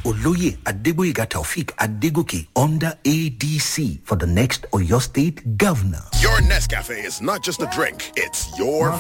Oloye Adegboyega Taufik Adegoke under ADC for the next Oyo State Governor. Your Nescafe is not just a drink, it's your